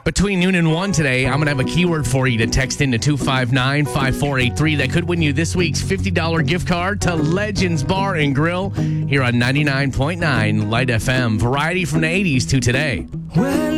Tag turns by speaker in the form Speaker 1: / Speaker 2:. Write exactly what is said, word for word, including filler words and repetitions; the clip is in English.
Speaker 1: Between noon and one today, I'm going to have a keyword for you to text into two five nine, five four eight three. That could win you this week's fifty dollars gift card to Legends Bar and Grill here on ninety-nine point nine Light F M. Variety from the eighties to today.
Speaker 2: Well,